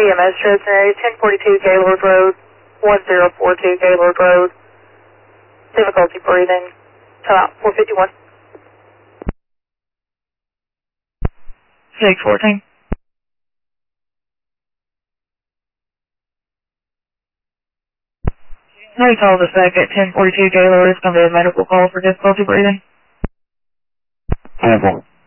EMS Cincinnati, 1042 Gaylord Road, 1042 Gaylord Road. Difficulty breathing. Time out, 451. 614. Now you call the SEC at 1042 Gaylord. It's going to be a medical call for difficulty breathing. 10-4.